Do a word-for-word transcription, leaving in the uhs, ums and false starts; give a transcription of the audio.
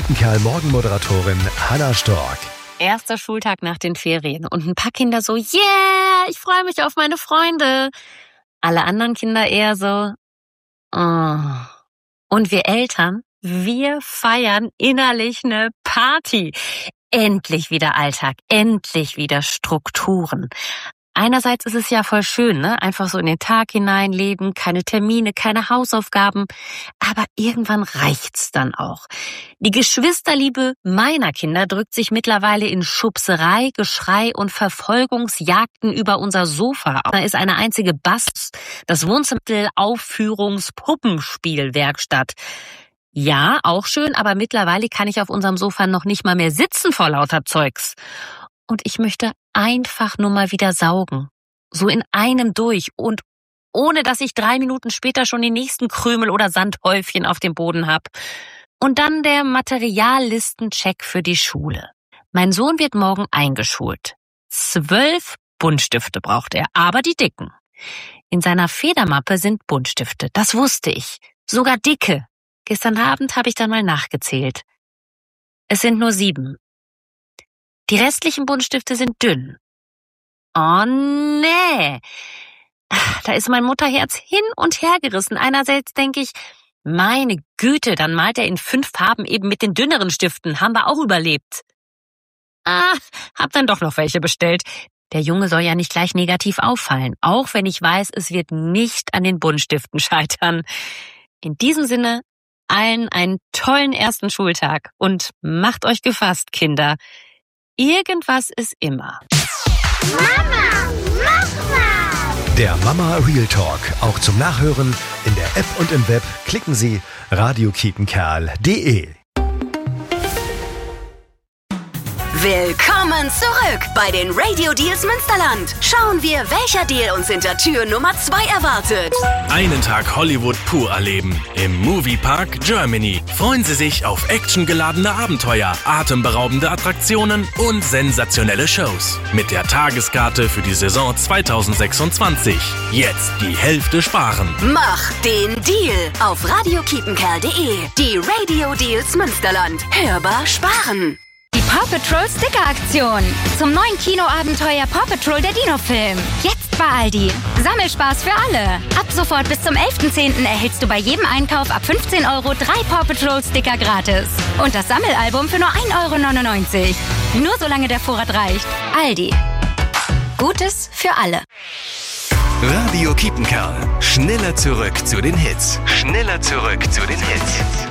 Kiepenkerl Morgenmoderatorin Hannah Stork. Erster Schultag nach den Ferien und ein paar Kinder so, yeah, ich freue mich auf meine Freunde. Alle anderen Kinder eher so, oh. Und wir Eltern, wir feiern innerlich eine Party. Endlich wieder Alltag, endlich wieder Strukturen. Einerseits ist es ja voll schön, ne? Einfach so in den Tag hineinleben, keine Termine, keine Hausaufgaben. Aber irgendwann reicht's dann auch. Die Geschwisterliebe meiner Kinder drückt sich mittlerweile in Schubserei, Geschrei und Verfolgungsjagden über unser Sofa aus. Da ist eine einzige Bass, das Wohnzimmer, Aufführungs-, Puppenspielwerkstatt. Ja, auch schön, aber mittlerweile kann ich auf unserem Sofa noch nicht mal mehr sitzen vor lauter Zeugs. Und ich möchte einfach nur mal wieder saugen. So in einem durch und ohne, dass ich drei Minuten später schon den nächsten Krümel oder Sandhäufchen auf dem Boden hab. Und dann der Materiallistencheck für die Schule. Mein Sohn wird morgen eingeschult. Zwölf Buntstifte braucht er, aber die dicken. In seiner Federmappe sind Buntstifte, das wusste ich. Sogar dicke. Gestern Abend habe ich dann mal nachgezählt. Es sind nur sieben. Die restlichen Buntstifte sind dünn. Oh nee. Da ist mein Mutterherz hin und her gerissen. Einerseits denke ich, meine Güte, dann malt er in fünf Farben eben mit den dünneren Stiften. Haben wir auch überlebt. Ah, hab dann doch noch welche bestellt. Der Junge soll ja nicht gleich negativ auffallen. Auch wenn ich weiß, es wird nicht an den Buntstiften scheitern. In diesem Sinne, allen einen tollen ersten Schultag. Und macht euch gefasst, Kinder. Irgendwas ist immer. Mama, mach was! Der Mama Real Talk, auch zum Nachhören in der App und im Web. Klicken Sie radio kiepenkerl punkt de. Willkommen zurück bei den Radio Deals Münsterland. Schauen wir, welcher Deal uns hinter Tür Nummer zwei erwartet. Einen Tag Hollywood pur erleben. Im Moviepark Germany. Freuen Sie sich auf actiongeladene Abenteuer, atemberaubende Attraktionen und sensationelle Shows. Mit der Tageskarte für die Saison zwanzig sechsundzwanzig. Jetzt die Hälfte sparen. Mach den Deal auf radio kiepenkerl punkt de. Die Radio Deals Münsterland. Hörbar sparen. Die Paw Patrol Sticker-Aktion. Zum neuen Kinoabenteuer Paw Patrol der Dino-Film. Jetzt bei Aldi. Sammelspaß für alle. Ab sofort bis zum elften zehnten erhältst du bei jedem Einkauf ab fünfzehn Euro drei Paw Patrol Sticker gratis. Und das Sammelalbum für nur ein Euro neunundneunzig. Nur solange der Vorrat reicht. Aldi. Gutes für alle. Radio Kiepenkerl. Schneller zurück zu den Hits. Schneller zurück zu den Hits.